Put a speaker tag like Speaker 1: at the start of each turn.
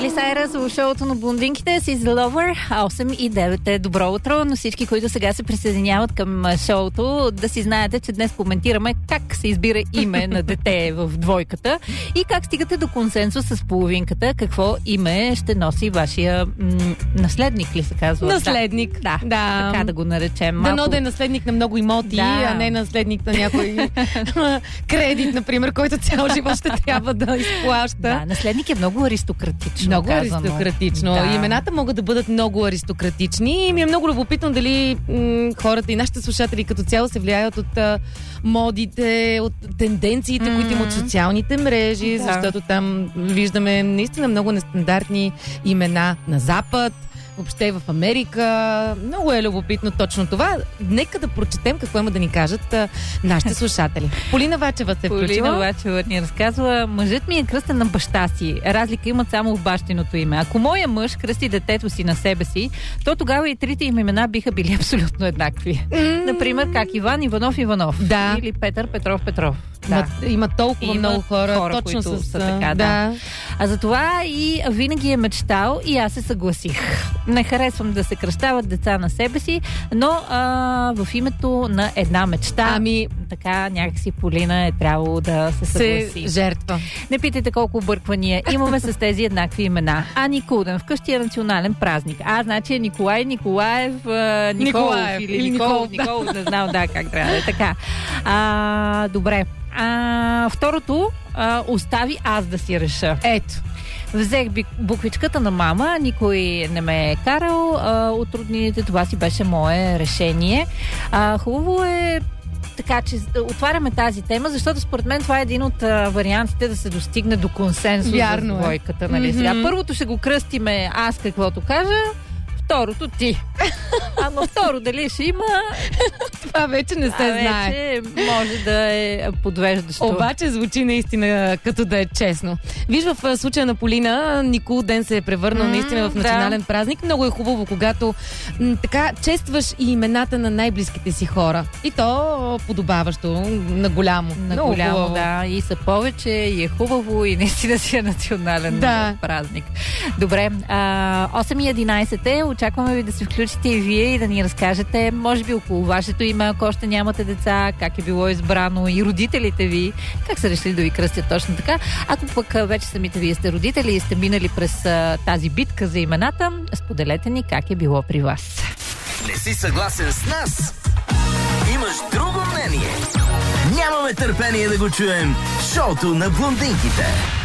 Speaker 1: Майли Сайръс в шоуто на блондинките с The Lover. 8 и 9 е добро утро, но всички, които сега се присъединяват към шоуто, да си знаете, че днес коментираме как се избира име на дете в двойката и как стигате до консенсус с половинката, какво име ще носи вашия наследник, ли се казва?
Speaker 2: Наследник.
Speaker 1: Да. Така да го наречем.
Speaker 2: Дано да е наследник на много имоти, а не наследник на някой кредит, например, който цял живот ще трябва да изплаща.
Speaker 1: Да, наследник е много аристократично.
Speaker 2: Много аристократично.
Speaker 1: Да.
Speaker 2: Имената могат да бъдат много аристократични и ми е много любопитно дали хората и нашите слушатели като цяло се влияят от модите, от тенденциите, които имат социалните мрежи, защото там виждаме наистина много нестандартни имена на Запад, въобще в Америка. Много е любопитно точно това. Нека да прочетем какво има да ни кажат нашите слушатели. Полина Вачева се е включила.
Speaker 1: Полина Вачева ни разказва: мъжът ми е кръстен на баща си. Разлика имат само в бащиното име. Ако моя мъж кръсти детето си на себе си, то тогава и трите им имена биха били абсолютно еднакви. Например, как Иван Иванов Иванов.
Speaker 2: Да.
Speaker 1: Или Петър Петров Петров.
Speaker 2: Има толкова много хора точно
Speaker 1: които
Speaker 2: с
Speaker 1: са така, да. А за това и винаги е мечтал и аз се съгласих. Не харесвам да се кръщават деца на себе си, но в името на една мечта, така някакси Полина е трябвало да се съгласи.
Speaker 2: Жертва.
Speaker 1: Не питайте колко обърквания имаме с тези еднакви имена. Никуден, вкъщи е национален празник. Значи е Николай, Николаев, Николов или Николов, не знам как трябва да е така. Добре. Второто, остави аз да си реша.
Speaker 2: Ето.
Speaker 1: Взех буквичката на мама, никой не ме е карал от роднините, това си беше мое решение. Хубаво е така, че отваряме тази тема, защото според мен това е един от вариантите да се достигне до консенсус за двойката. Нали? Сега, първото ще го кръстиме аз каквото кажа, второто ти. Ама второ дали ще има,
Speaker 2: това вече не се знае.
Speaker 1: Вече може да е подвеждащо.
Speaker 2: Обаче звучи наистина като да е честно. Виж, в случая на Полина, Никол ден се е превърнал наистина в национален празник. Много е хубаво, когато така честваш и имената на най-близките си хора. И то подобаващо, на голямо.
Speaker 1: На голямо, да. И са повече, и е хубаво, и наистина си е национален празник. Добре, 8:11 очакваме ви да се включите и вие и да ни разкажете, може би около вашето име, ако още нямате деца, как е било избрано, и родителите ви, как са решили да ви кръстят точно така. Ако пък вече самите вие сте родители и сте минали през тази битка за имената, споделете ни как е било при вас.
Speaker 3: Не си съгласен с нас? Имаш друго мнение? Нямаме търпение да го чуем. Шоуто на блондинките.